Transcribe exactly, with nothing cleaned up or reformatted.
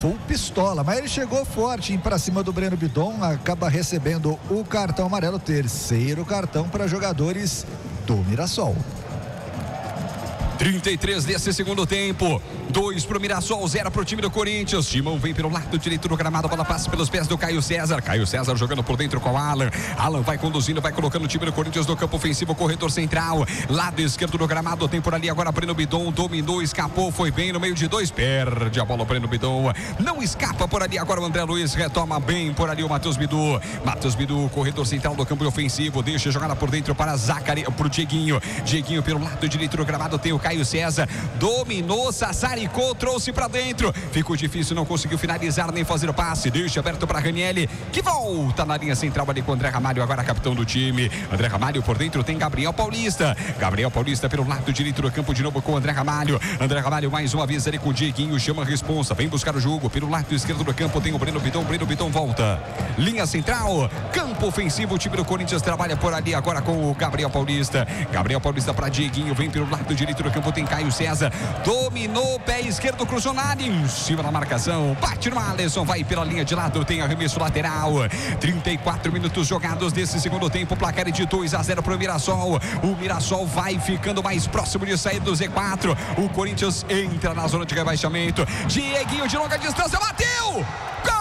Foi pistola, mas ele chegou forte para cima do Breno Bidon, acaba recebendo o cartão amarelo, terceiro cartão para jogadores do Mirassol. trinta e três desse segundo tempo, dois pro Mirassol, zero pro time do Corinthians. Timão vem pelo lado direito do gramado, a bola passa pelos pés do Caio César. Caio César jogando por dentro com o Alan. Alan vai conduzindo, vai colocando o time do Corinthians no campo ofensivo, corredor central, lado esquerdo do gramado, tem por ali agora Breno Bidon, dominou, escapou, foi bem no meio de dois, perde a bola o Breno Bidon, não escapa por ali agora o André Luiz, retoma bem por ali o Matheus Bidu. Matheus Bidu, corredor central do campo ofensivo, deixa a jogada por dentro para Zacari, pro Dieguinho. Dieguinho pelo lado direito do gramado, tem o Caio Caio César, dominou, sassaricou, trouxe pra dentro, ficou difícil, não conseguiu finalizar nem fazer o passe, deixa aberto pra Ranieri, que volta na linha central ali com o André Ramalho, agora capitão do time. André Ramalho por dentro tem Gabriel Paulista, Gabriel Paulista pelo lado direito do campo de novo com o André Ramalho, André Ramalho mais uma vez ali com o Dieguinho, chama a responsa, vem buscar o jogo, pelo lado esquerdo do campo tem o Breno Bidon, Breno Bidon volta, linha central, campo ofensivo, o time do Corinthians trabalha por ali agora com o Gabriel Paulista, Gabriel Paulista pra Dieguinho, vem pelo lado direito do campo, tem Caio César, dominou, pé esquerdo, cruzou na área, em cima da marcação, bate no Alisson, vai pela linha de lado, tem arremesso lateral, trinta e quatro minutos jogados desse segundo tempo, placar de dois a zero pro Mirassol, o Mirassol vai ficando mais próximo de sair do Z quatro, o Corinthians entra na zona de rebaixamento, Dieguinho de longa distância, bateu, gol!